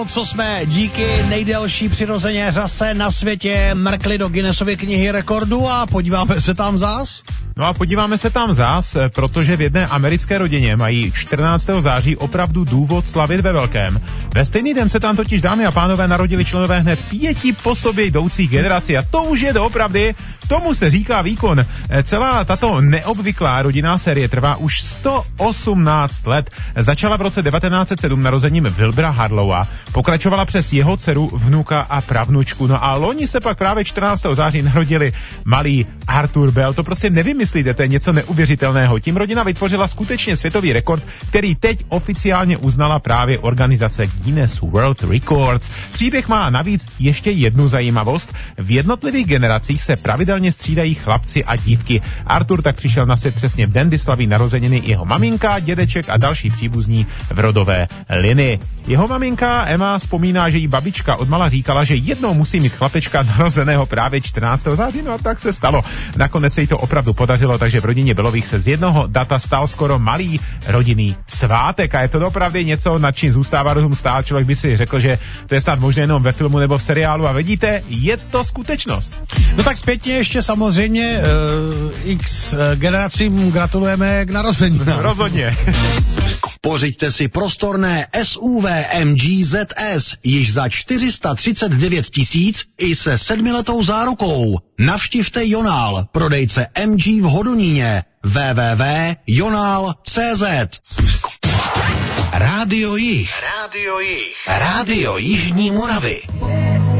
Co jsme díky nejdelší přirozeně řase na světě mrkli do Guinnessovy knihy rekordů a podíváme se tam zás? No a podíváme se tam zás, protože v jedné americké rodině mají 14. září opravdu důvod slavit ve velkém. Ve stejný den se tam totiž, dámy a pánové, narodili členové hned 5 po sobě jdoucích generací a to už je doopravdy, tomu se říká výkon. Celá tato neobvyklá rodinná série trvá už 118 let. Začala v roce 1907 narozením Wilbura Harlowa, pokračovala přes jeho dceru, vnuka a pravnučku. No a loni se pak právě 14. září narodili malý Arthur Bell. To prostě nevymyslíte, to je něco neuvěřitelného. Tím rodina vytvořila skutečně světový rekord, který teď oficiálně uznala právě organizace Guinness World Records. Příběh má navíc ještě jednu zajímavost. V jednotlivých generacích se pravidelně střídají chlapci a dívky. Arthur tak přišel na svět přesně v den, kdy slaví narozeniny jeho maminka, dědeček a další příbuzní v rodové linii. Jeho maminka Emma vzpomíná, že jí babička odmala říkala, že jednou musí mít chlapečka narozeného právě 14. září, no a tak se stalo. Nakonec se jí to opravdu podařilo, takže v rodině Bellových se z jednoho data stal skoro malý rodinný svátek a je to opravdu něco, nad čím zůstává rozum stát. Člověk by si řekl, že to je snad možné jenom ve filmu nebo v seriálu a vidíte, je to skutečnost. No tak zpětně ještě samozřejmě x generacím gratulujeme k narození. Rozhodně. Pořiďte si prostorné SUV MG ZS již za 439 000 i se 7letou zárukou. Navštivte Jonál, prodejce MG v Hodoníně. www.jonal.cz. Rádio Jih. Rádio Jižní Moravy.